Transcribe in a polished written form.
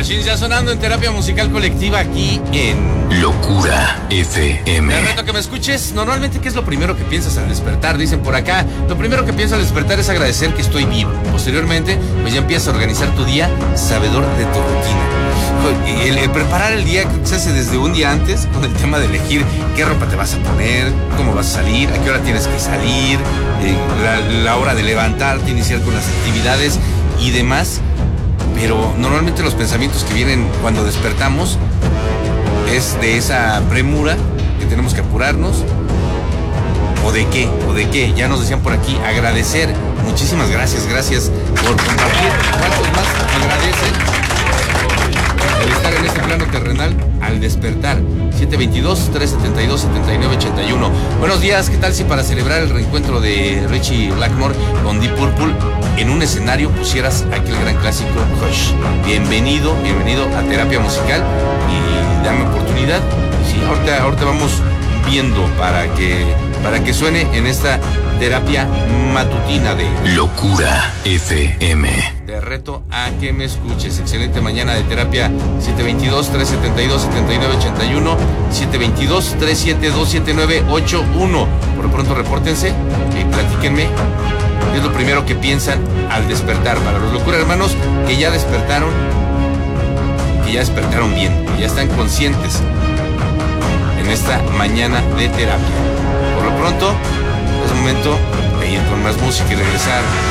Machines ya sonando en terapia musical colectiva aquí en Locura FM. Te reto que me escuches. Normalmente, ¿qué es lo primero que piensas al despertar? Dicen por acá, lo primero que pienso al despertar es agradecer que estoy vivo. Posteriormente, pues ya empiezas a organizar tu día sabedor de tu rutina. El preparar el día se hace desde un día antes, con el tema de elegir qué ropa te vas a poner, cómo vas a salir, a qué hora tienes que salir, la hora de levantarte, iniciar con las actividades y demás. Pero normalmente los pensamientos que vienen cuando despertamos es de esa premura, que tenemos que apurarnos. ¿O de qué? Ya nos decían por aquí, agradecer. Muchísimas gracias por compartir. ¿Cuántos más agradecen el estar en este plano terrenal al despertar? 722-372-7981. Buenos días, ¿qué tal si para celebrar el reencuentro de Richie Blackmore con Deep Purple en un escenario pusieras aquel gran clásico Hush? Bienvenido a Terapia Musical y dame oportunidad. Sí, ahorita vamos viendo para que suene en esta terapia matutina de Locura FM. Te reto a que me escuches. Excelente mañana de terapia. 722-372-7981, 722-372-7981. Por lo pronto repórtense y platíquenme qué es lo primero que piensan al despertar. Para los Locura hermanos que ya despertaron bien, que ya están conscientes en esta mañana de terapia. Por lo pronto es momento de ir con más música y regresar